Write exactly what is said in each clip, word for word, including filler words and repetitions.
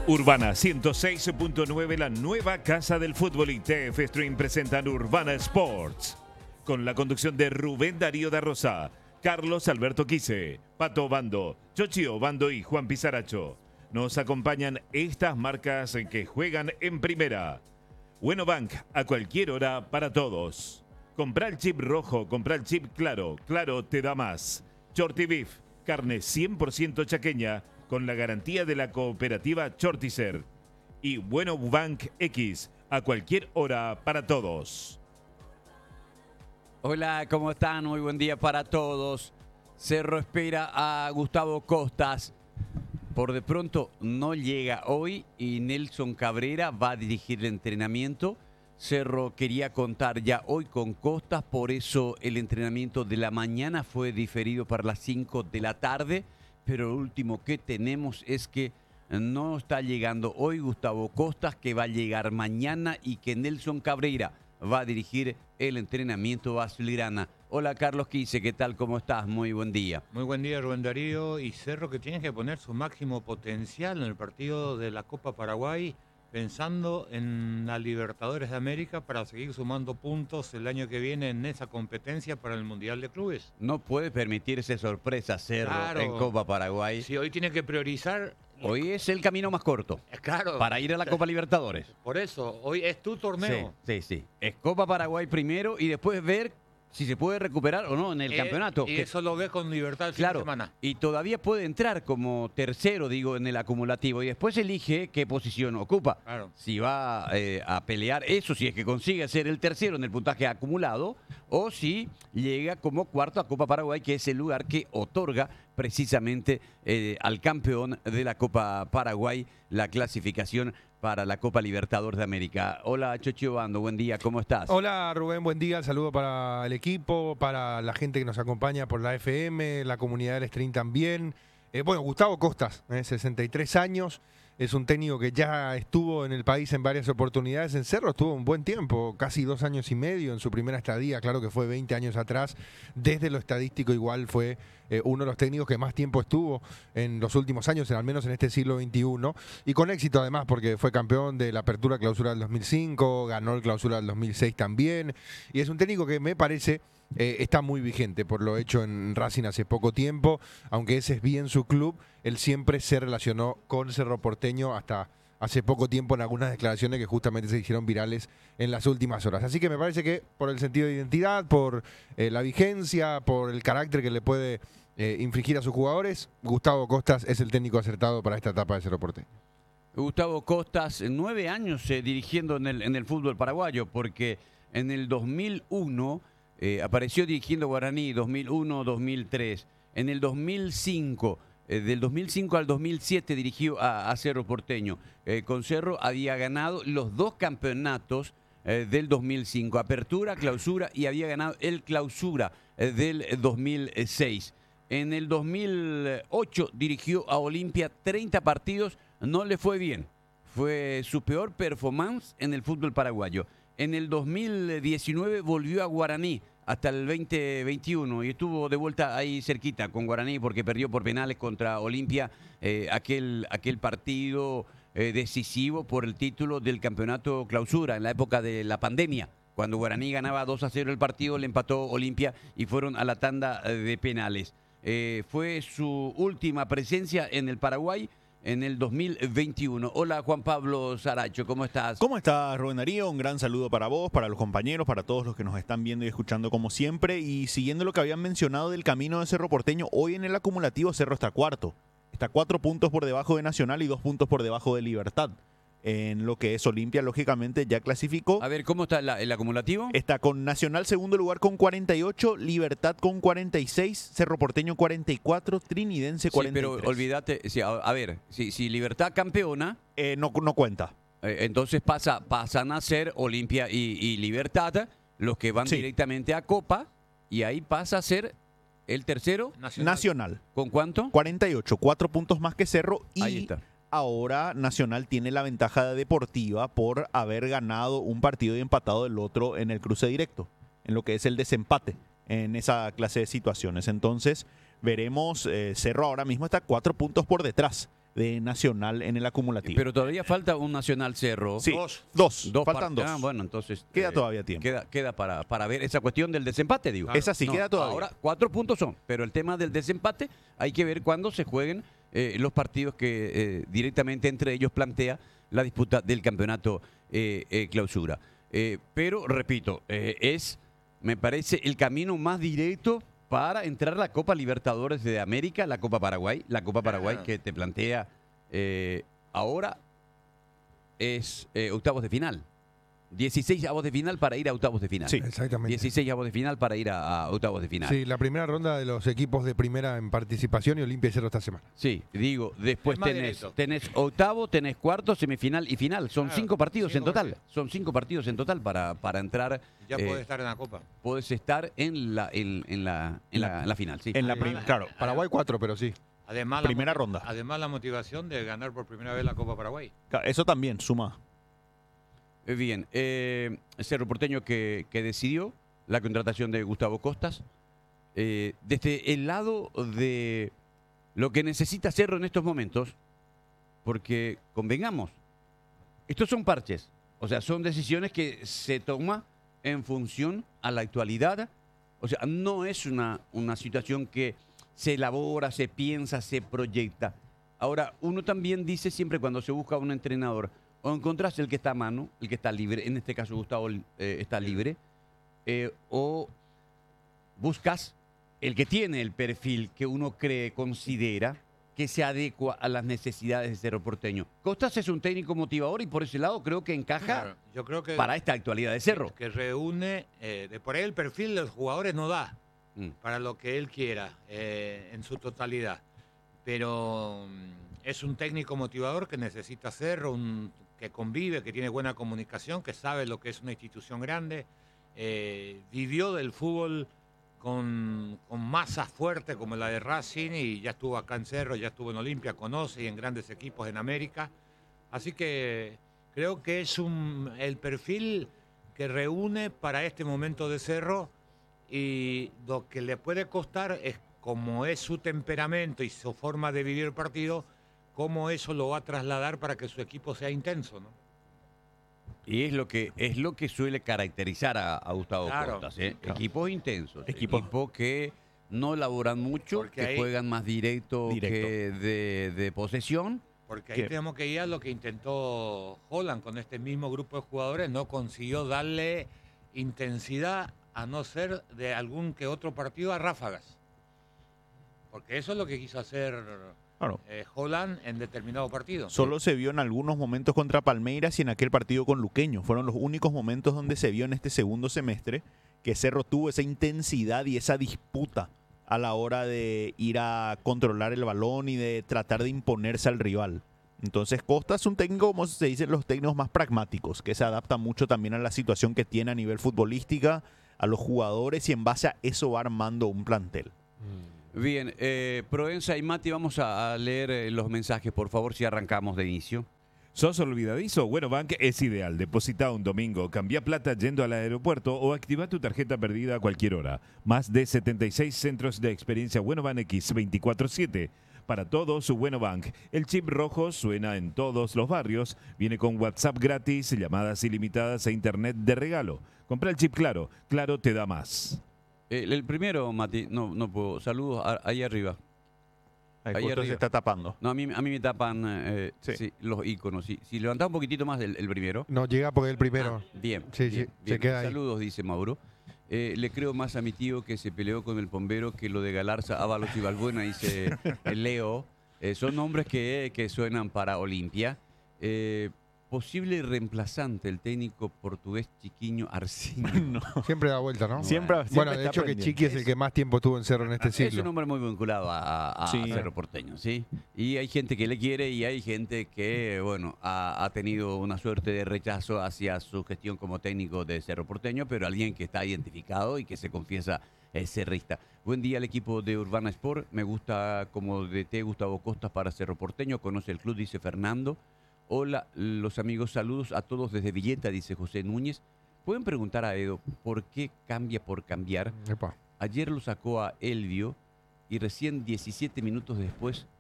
Urbana ciento seis punto nueve, la nueva casa del fútbol, y T F Stream presentan Urbana Sports. Con la conducción de Rubén Darío da Rosa, Carlos Alberto Quise, Pato Bando, Chochio Bando y Juan Pizaracho. Nos acompañan estas marcas que juegan en primera. Bueno Bank, a cualquier hora para todos. Comprá el chip rojo, comprá el chip claro, claro te da más. Shorty Beef, carne cien por ciento chaqueña, con la garantía de la cooperativa Chortizer. Y Bueno Bank X, a cualquier hora para todos. Hola, ¿cómo están? Muy buen día para todos. Cerro espera a Gustavo Costas. Por de pronto no llega hoy y Nelson Cabrera va a dirigir el entrenamiento. Cerro quería contar ya hoy con Costas, por eso el entrenamiento de la mañana fue diferido para las cinco de la tarde. Pero lo último que tenemos es que no está llegando hoy Gustavo Costas, que va a llegar mañana, y que Nelson Cabrera va a dirigir el entrenamiento azulgrana. Hola Carlos Quise, ¿qué tal? ¿Cómo estás? Muy buen día. Muy buen día, Rubén Darío. Y Cerro, que tiene que poner su máximo potencial en el partido de la Copa Paraguay, pensando en la Libertadores de América para seguir sumando puntos el año que viene en esa competencia para el Mundial de Clubes. No puede permitirse sorpresa Cerro Claro. en Copa Paraguay. Si hoy tiene que priorizar... Hoy es el camino más corto Claro. para ir a la Copa Libertadores. Por eso, hoy es tu torneo. Sí, sí, sí. Es Copa Paraguay primero y después ver si se puede recuperar o no en el Eh, campeonato. Y que- eso lo ves con libertad el Claro, fin de semana. y todavía puede entrar como tercero, digo, en el acumulativo, y después elige qué posición ocupa. Claro. Si va eh, a pelear eso, si es que consigue ser el tercero en el puntaje acumulado, o si llega como cuarto a Copa Paraguay, que es el lugar que otorga precisamente eh, al campeón de la Copa Paraguay la clasificación para la Copa Libertadores de América. Hola, Chochio Bando, buen día, ¿cómo estás? Hola Rubén, buen día, saludo para el equipo, para la gente que nos acompaña por la F M, la comunidad del stream también. Eh, bueno, Gustavo Costas, eh, sesenta y tres años, es un técnico que ya estuvo en el país en varias oportunidades. En Cerro estuvo un buen tiempo, casi dos años y medio en su primera estadía, claro que fue veinte años atrás. Desde lo estadístico igual fue eh, uno de los técnicos que más tiempo estuvo en los últimos años, en, al menos en este siglo veintiuno, y con éxito además, porque fue campeón de la Apertura Clausura del dos mil cinco, ganó el Clausura del dos mil seis también, y es un técnico que me parece eh, está muy vigente por lo hecho en Racing hace poco tiempo, aunque ese es bien su club, él siempre se relacionó con Cerro Porteño hasta hace poco tiempo en algunas declaraciones que justamente se hicieron virales en las últimas horas. Así que me parece que por el sentido de identidad, por eh, la vigencia, por el carácter que le puede eh, infligir a sus jugadores, Gustavo Costas es el técnico acertado para esta etapa de Cerro Porteño. Gustavo Costas, nueve años eh, dirigiendo en el, en el fútbol paraguayo, porque en el dos mil uno eh, apareció dirigiendo Guaraní, dos mil uno dos mil tres. En el dos mil cinco, eh, del dos mil cinco al dos mil siete dirigió a, a Cerro Porteño. Eh, con Cerro había ganado los dos campeonatos eh, del dos mil cinco, Apertura, Clausura, y había ganado el Clausura eh, del dos mil seis. En el dos mil ocho dirigió a Olimpia treinta partidos, no le fue bien. Fue su peor performance en el fútbol paraguayo. En el dos mil diecinueve volvió a Guaraní hasta el veinte veintiuno y estuvo de vuelta ahí cerquita con Guaraní porque perdió por penales contra Olimpia eh, aquel, aquel partido eh, decisivo por el título del campeonato Clausura en la época de la pandemia. Cuando Guaraní ganaba dos a cero el partido, le empató Olimpia y fueron a la tanda de penales. Eh, fue su última presencia en el Paraguay en el dos mil veintiuno. Hola Juan Pablo Saracho, ¿cómo estás? ¿Cómo estás, Rubén Darío? Un gran saludo para vos, para los compañeros, para todos los que nos están viendo y escuchando como siempre. Y siguiendo lo que habían mencionado del camino de Cerro Porteño, hoy en el acumulativo Cerro está cuarto. Está cuatro puntos por debajo de Nacional y dos puntos por debajo de Libertad. En lo que es Olimpia, lógicamente, ya clasificó. A ver, ¿cómo está la, el acumulativo? Está con Nacional segundo lugar con cuarenta y ocho, Libertad con cuarenta y seis, Cerro Porteño cuarenta y cuatro, Trinidense cuarenta y tres. Sí, pero olvídate, sí, a, a ver, si, si Libertad campeona, Eh, no, no cuenta. eh, entonces pasa, pasan a ser Olimpia y, y Libertad los que van Sí. directamente a Copa y ahí pasa a ser el tercero. Nacional. Nacional, ¿Con cuánto? cuarenta y ocho, cuatro puntos más que Cerro. Y Ahí está. ahora Nacional tiene la ventaja deportiva por haber ganado un partido y empatado el otro en el cruce directo, en lo que es el desempate en esa clase de situaciones. Entonces, veremos, eh, Cerro ahora mismo está cuatro puntos por detrás de Nacional en el acumulativo. Pero todavía falta un Nacional Cerro. sí, Dos. dos, Dos faltan par- dos. Ah, bueno, entonces. Queda eh, todavía tiempo. Queda, queda para, para ver esa cuestión del desempate, digo. Claro. Esa sí, No, queda todavía. Ahora, cuatro puntos son, pero el tema del desempate hay que ver cuándo se jueguen eh, los partidos que eh, directamente entre ellos plantea la disputa del campeonato eh, eh, clausura. Eh, pero, repito, eh, es, me parece, el camino más directo para entrar a la Copa Libertadores de América, la Copa Paraguay, la Copa Paraguay Ah. que te plantea eh, ahora es eh, octavos de final. dieciséis avos de final para ir a octavos de final. Sí. Exactamente. dieciséis avos de final para ir a, a octavos de final. Sí, la primera ronda de los equipos de primera en participación y Olimpia y Cerro esta semana. Sí, digo, después Es más tenés, directo. tenés octavo, tenés cuarto, semifinal y final. Son Claro, cinco partidos en cinco total. partidos. Son cinco partidos en total para, para entrar. Ya eh, puede estar en la Copa. Podés estar en la, en, en la, en la, en la final, sí. En la Además, prim- claro, Paraguay cuatro, pero sí. Además, Primera la, moti- ronda. Además, la motivación de ganar por primera vez la Copa Paraguay. eso también suma. Eh, Bien, eh, Cerro Porteño que, que decidió la contratación de Gustavo Costas. Eh, desde el lado de lo que necesita Cerro en estos momentos, porque convengamos, estos son parches, o sea, son decisiones que se toman en función a la actualidad, o sea, no es una, una situación que se elabora, se piensa, se proyecta. Ahora, uno también dice siempre cuando se busca un entrenador, o encontrás el que está a mano, el que está libre, en este caso Gustavo eh, está libre, eh, o buscas el que tiene el perfil que uno cree, considera que se adecua a las necesidades de Cerro Porteño. Costas es un técnico motivador y por ese lado creo que encaja Claro, yo creo que, para esta actualidad de Cerro. que reúne, eh, de por ahí el perfil de los jugadores no da Mm. para lo que él quiera eh, en su totalidad. Pero mm, es un técnico motivador que necesita Cerro, un, que convive, que tiene buena comunicación, que sabe lo que es una institución grande, eh, vivió del fútbol con, con masa fuerte como la de Racing y ya estuvo acá en Cerro, ya estuvo en Olimpia, conoce y en grandes equipos en América. Así que creo que es un, el perfil que reúne para este momento de Cerro y lo que le puede costar es como es su temperamento y su forma de vivir el partido, cómo eso lo va a trasladar para que su equipo sea intenso, ¿no? Y es lo que es lo que suele caracterizar a, a Gustavo Claro, Costas, ¿eh? claro. Equipos intensos, Equipos- equipos que no laboran mucho, Porque que ahí- juegan más directo, Directo. que de, de posesión. Porque ahí ¿Qué? tenemos que ir a lo que intentó Holland con este mismo grupo de jugadores, no consiguió darle intensidad a no ser de algún que otro partido a ráfagas. Porque eso es lo que quiso hacer Claro. eh, Holland en determinado partido. Solo se vio en algunos momentos contra Palmeiras y en aquel partido con Luqueño. Fueron los únicos momentos donde se vio en este segundo semestre que Cerro tuvo esa intensidad y esa disputa a la hora de ir a controlar el balón y de tratar de imponerse al rival. Entonces Costa es un técnico, como se dice, los técnicos más pragmáticos, que se adapta mucho también a la situación que tiene a nivel futbolística, a los jugadores y en base a eso va armando un plantel. Bien, eh, Proenza y Mati, vamos a, a leer eh, los mensajes, por favor, si arrancamos de inicio. ¿Sos olvidadizo? Bueno, Bank es ideal. Deposita un domingo, cambia plata yendo al aeropuerto o activa tu tarjeta perdida a cualquier hora. Más de setenta y seis centros de experiencia Buenobank X veinticuatro siete. Para todo su Buenobank. El chip rojo suena en todos los barrios. Viene con WhatsApp gratis, llamadas ilimitadas e internet de regalo. Compra el chip Claro. Claro te da más. El, el primero, Mati, no, no puedo. Saludos a- ahí arriba. Ahí Ahí justo se arriba. está tapando. No, a mí, a mí me tapan eh, Sí. sí, los iconos. Si, si levantás un poquitito más el, el primero. No llega porque el primero. Ah, bien. Sí, bien, sí, se bien. queda ahí. Saludos, dice Mauro. Eh, le creo más a mi tío que se peleó con el bombero que lo de Galarza, Ábalos y Balbuena, dice el Leo. Eh, son nombres que, que suenan para Olimpia. Eh, posible reemplazante, el técnico portugués Chiquiño Arciño. No. Siempre da vuelta, ¿no? Siempre, Bueno, siempre de está hecho que aprendiendo. Chiqui es el que más tiempo tuvo en Cerro en este Es un siglo. hombre muy vinculado a, a- a Sí. Cerro Porteño, ¿sí? Y hay gente que le quiere y hay gente que, bueno, ha, ha tenido una suerte de rechazo hacia su gestión como técnico de Cerro Porteño, pero alguien que está identificado y que se confiesa eh, cerrista. Buen día al equipo de Urbana Sport. Me gusta como D T Gustavo Costas para Cerro Porteño. Conoce el club, dice Fernando. Hola, los amigos, saludos a todos desde Villeta, dice José Núñez. Pueden preguntar a Edo por qué cambia por cambiar. Epa. Ayer lo sacó a Elvio y recién diecisiete minutos después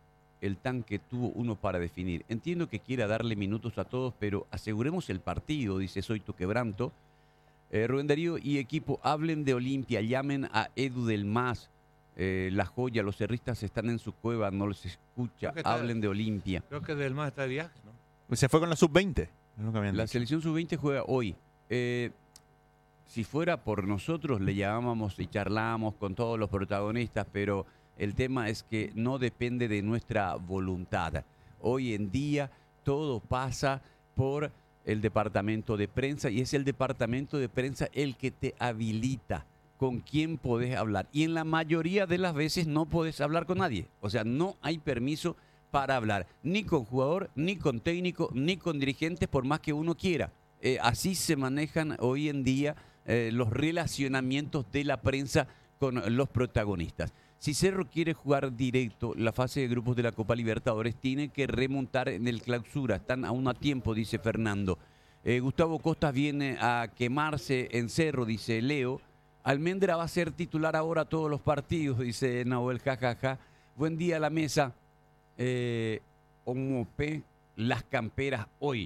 el tanque tuvo uno para definir. Entiendo que quiera darle minutos a todos, pero aseguremos el partido, dice Soy tu quebranto. Eh, Rubén Darío y equipo, hablen de Olimpia, llamen a Edu del Mas. Eh, la joya, los cerristas están en su cueva, no los escucha, Creo que está- hablen de Olimpia. Creo que Del Más está de viaje, ¿no? Se fue con la sub veinte. es lo que habían La dicho. selección sub veinte juega hoy. Eh, si fuera por nosotros, le llamábamos y charlábamos con todos los protagonistas, pero el tema es que no depende de nuestra voluntad. Hoy en día todo pasa por el departamento de prensa y es el departamento de prensa el que te habilita con quién podés hablar. Y en la mayoría de las veces no podés hablar con nadie. O sea, no hay permiso para hablar, ni con jugador, ni con técnico, ni con dirigentes, por más que uno quiera. Eh, así se manejan hoy en día eh, los relacionamientos de la prensa con los protagonistas. Si Cerro quiere jugar directo la fase de grupos de la Copa Libertadores, tiene que remontar en el clausura. Están aún a tiempo, dice Fernando. Eh, Gustavo Costas viene a quemarse en Cerro, dice Leo. Almendra va a ser titular ahora todos los partidos, dice Nahuel, jajaja. Buen día a la mesa. Eh, Omopé, las camperas hoy.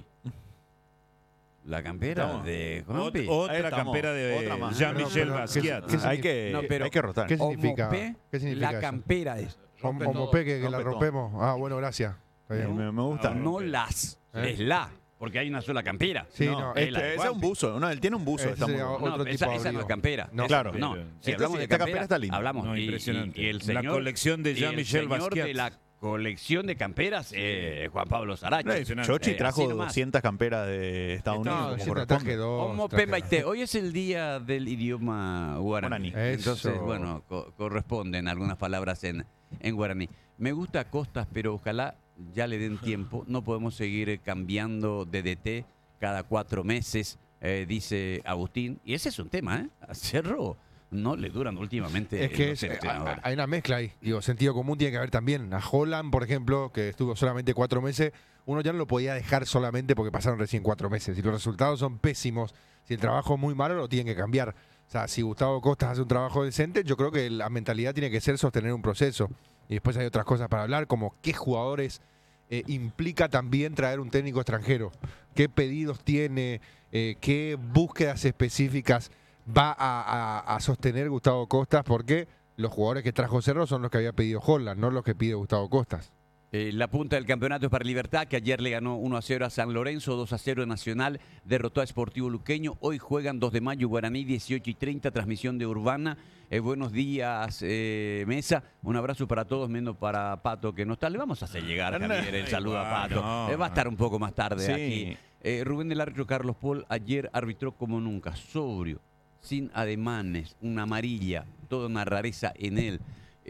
La campera Estamos. de Ot- Juanpi. Ahí otra estamos, campera de otra más. Jean-Michel No, pero, Basquiat. ¿qué- qué hay, que, No, pero- hay que rotar. ¿Qué significa? Omopé, ¿Qué significa la eso? campera es. Como, Rompe como todo, Peque, que la rompe todo. rompemos. Ah, bueno, gracias. Está bien. Me, me gusta. Ah, No las, ¿Eh? es la, porque hay una sola campera. Sí, no, es este- la de Ese es un Juanpi. buzo. No, él tiene un buzo. Ese está muy sería bueno. otro No, tipo esa, de esa no abrigo. es campera. No, Esa- claro. No, Este si sí, hablamos de esta campera, campera está linda. hablamos. No, y- y- impresionante. Y, el La señor, colección de y el Jean-Michel señor Basquiat. de la colección de camperas, eh, Juan Pablo Saracho. No, Chochi Eh, trajo así nomás. doscientas camperas de Estados Unidos. No, como siempre corresponde. traje dos. Homo traje Pemba dos. Ite. Hoy es el día del idioma guaraní. Guaraní. Entonces, Eso. bueno, co- corresponden algunas palabras en, en guaraní. Me gusta Costas, pero ojalá ya le den tiempo. No podemos seguir cambiando de D T cada cuatro meses, eh, dice Agustín. Y ese es un tema, ¿eh? A Cerro no le duran últimamente Es que los es- entrenadores. hay una mezcla ahí. Digo, sentido común tiene que haber también. A Holland, por ejemplo, que estuvo solamente cuatro meses, uno ya no lo podía dejar solamente porque pasaron recién cuatro meses. Y los resultados son pésimos. Si el trabajo es muy malo, lo tienen que cambiar. O sea, si Gustavo Costas hace un trabajo decente, yo creo que la mentalidad tiene que ser sostener un proceso. Y después hay otras cosas para hablar, como qué jugadores eh, implica también traer un técnico extranjero. ¿Qué pedidos tiene? Eh, ¿Qué búsquedas específicas va a, a- a sostener Gustavo Costas? Porque los jugadores que trajo Cerro son los que había pedido Holland, no los que pide Gustavo Costas. Eh, la punta del campeonato es para Libertad, que ayer le ganó uno a cero a San Lorenzo, dos a cero Nacional, derrotó a Sportivo Luqueño. Hoy juegan dos de mayo, Guaraní, dieciocho y treinta, transmisión de Urbana. Eh, buenos días, eh, Mesa. Un abrazo para todos, menos para Pato, que no está. Le vamos a hacer llegar, Javier, el Ay, saludo a igual, Pato. no. Eh, va a estar un poco más tarde Sí. aquí. Eh, Rubén del árbitro Carlos Paul ayer arbitró como nunca, sobrio, sin ademanes, una amarilla, toda una rareza en él.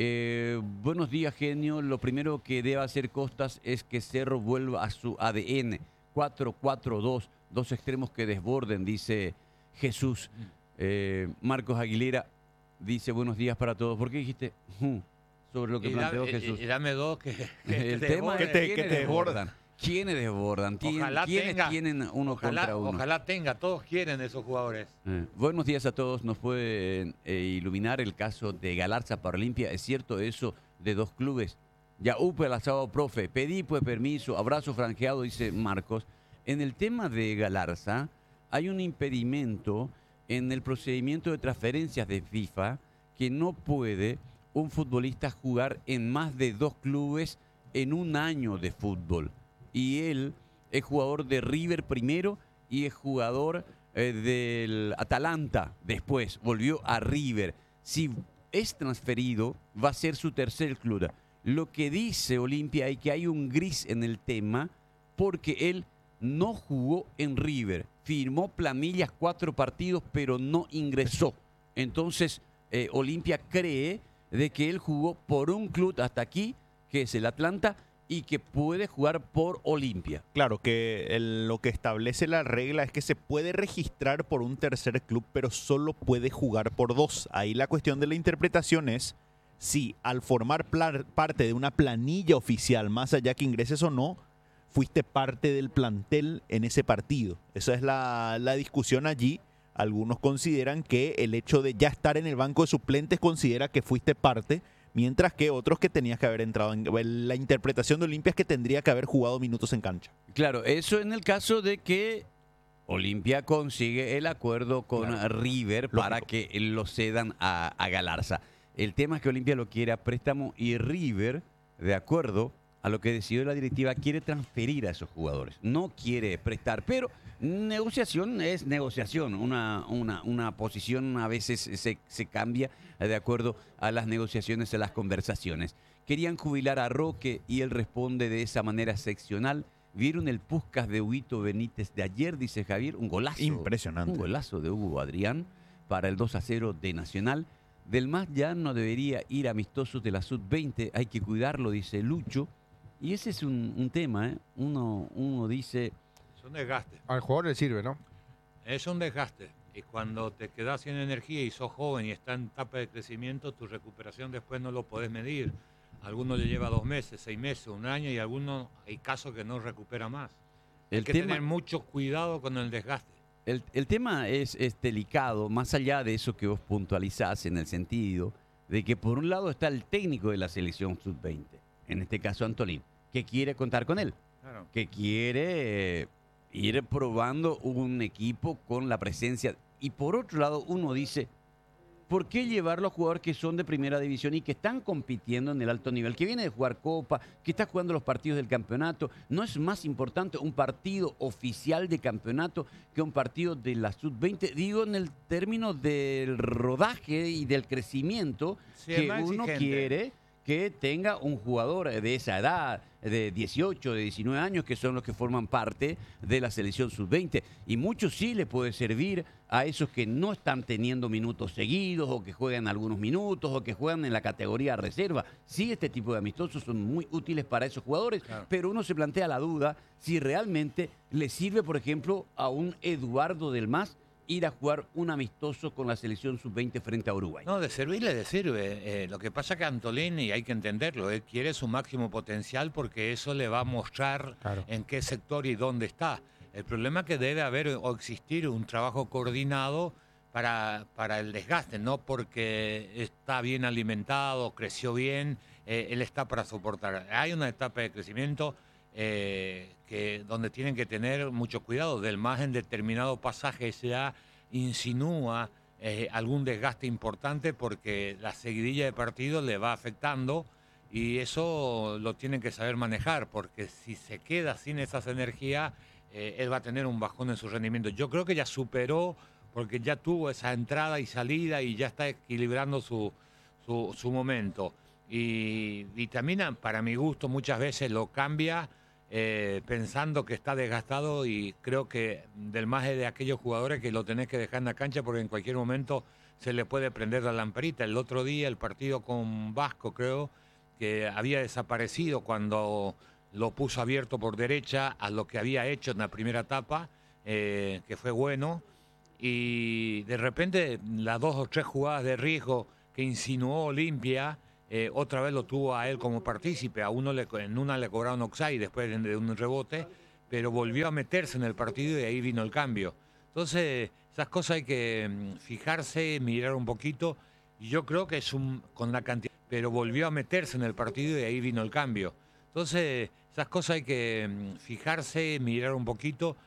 Eh, buenos días, genio. Lo primero que debe hacer Costas es que Cerro vuelva a su A D N. cuatro cuatro dos, dos extremos que desborden, dice Jesús. Eh, Marcos Aguilera dice buenos días para todos. ¿Por qué dijiste "Ju", sobre lo que Y, da- planteó y- Jesús? y dame dos que, que El te tema desborden. es Que te- quiénes que te desbordan. ¿Quiénes desbordan? ¿Quién- Ojalá ¿Quiénes tenga- tienen uno Ojalá, contra uno? ojalá tenga, todos quieren esos jugadores. Eh, buenos días a todos. Nos puede eh, iluminar el caso de Galarza para Olimpia. ¿Es cierto eso de dos clubes? Ya upe el asado, profe. Pedí pues permiso. Abrazo franjeado, dice Marcos. En el tema de Galarza, hay un impedimento en el procedimiento de transferencias de FIFA que no puede un futbolista jugar en más de dos clubes en un año de fútbol. Y él es jugador de River primero y es jugador eh, del Atalanta después. Volvió a River. Si es transferido, va a ser su tercer club. Lo que dice Olimpia es que hay un gris en el tema porque él no jugó en River. Firmó planillas cuatro partidos, pero no ingresó. Entonces, eh, Olimpia cree de que él jugó por un club hasta aquí, que es el Atlanta, y que puede jugar por Olimpia. Claro, que el- lo que establece la regla es que se puede registrar por un tercer club, pero solo puede jugar por dos. Ahí la cuestión de la interpretación es si al formar pla- parte de una planilla oficial, más allá que ingreses o no, fuiste parte del plantel en ese partido. Esa es la, la discusión allí. Algunos consideran que el hecho de ya estar en el banco de suplentes considera que fuiste parte, mientras que otros que tenías que haber entrado en la interpretación de Olimpia es que tendría que haber jugado minutos en cancha. Claro, eso en el caso de que Olimpia consigue el acuerdo con Claro. River Lógico. para que lo cedan a, a Galarza. El tema es que Olimpia lo quiere a préstamo y River, de acuerdo a lo que decidió la directiva, quiere transferir a esos jugadores. No quiere prestar, pero negociación es negociación. Una, una, una posición a veces se, se cambia de acuerdo a las negociaciones, a las conversaciones. Querían jubilar a Roque y él responde de esa manera seccional. ¿Vieron el Puskás de Huguito Benítez de ayer? Dice Javier, un golazo. Impresionante. Un golazo de Hugo Adrián para el dos a cero de Nacional. Del Mas ya no debería ir amistosos de la sub veinte, hay que cuidarlo, dice Lucho. Y ese es un, un tema, ¿eh? Uno, uno dice... Es un desgaste. Al jugador le sirve, ¿no? Es un desgaste. Y cuando te quedas sin energía y sos joven y está en etapa de crecimiento, tu recuperación después no lo podés medir. A algunos le lleva dos meses, seis meses, un año, y a algunos hay casos que no recupera más. Hay El que tema, tener mucho cuidado con el desgaste. el, el tema es, es delicado, más allá de eso que vos puntualizás, en el sentido de que por un lado está el técnico de la selección sub veinte, en este caso Antolín, que quiere contar con él, Claro. que quiere eh, ir probando un equipo con la presencia. Y por otro lado, uno dice, ¿por qué llevar los jugadores que son de primera división y que están compitiendo en el alto nivel, que viene de jugar Copa, que está jugando los partidos del campeonato? ¿No es más importante un partido oficial de campeonato que un partido de la sub veinte? Digo, en el término del rodaje y del crecimiento, Sí, es que más uno exigente. quiere que tenga un jugador de esa edad, de dieciocho, de diecinueve años, que son los que forman parte de la selección sub veinte. Y mucho sí le puede servir a esos que no están teniendo minutos seguidos, o que juegan algunos minutos, o que juegan en la categoría reserva. Sí, este tipo de amistosos son muy útiles para esos jugadores, Claro. pero uno se plantea la duda si realmente le sirve, por ejemplo, a un Eduardo del Mas ir a jugar un amistoso con la selección sub veinte frente a Uruguay. No, de servirle le sirve. Eh, lo que pasa que Antolín, y hay que entenderlo, él quiere su máximo potencial porque eso le va a mostrar Claro. en qué sector y dónde está. El problema es que debe haber o existir un trabajo coordinado para, para el desgaste, no porque está bien alimentado, creció bien, eh, él está para soportar. Hay una etapa de crecimiento eh, que, donde tienen que tener mucho cuidado. Del más en determinado pasaje ya insinúa eh, algún desgaste importante porque la seguidilla de partidos le va afectando y eso lo tienen que saber manejar, porque si se queda sin esas energías, eh, él va a tener un bajón en su rendimiento. Yo creo que ya superó, porque ya tuvo esa entrada y salida y ya está equilibrando su, su, su momento. Y, y también, a- para mi gusto, muchas veces lo cambia eh, pensando que está desgastado, y creo que del más es de aquellos jugadores que lo tenés que dejar en la cancha porque en cualquier momento se le puede prender la lamparita. El otro día, el partido con Vasco, creo que había desaparecido cuando lo puso abierto por derecha a lo que había hecho en la primera etapa, eh, que fue bueno, y de repente las dos o tres jugadas de riesgo que insinuó Olimpia, eh, otra vez lo tuvo a él como partícipe. A uno le, en una le cobraron offside después de, de un rebote, pero volvió a meterse en el partido y ahí vino el cambio. Entonces, esas cosas hay que mm, fijarse, mirar un poquito. Y yo creo que es un, con la cantidad, pero volvió a meterse en el partido y ahí vino el cambio. Entonces, esas cosas hay que mm, fijarse, mirar un poquito.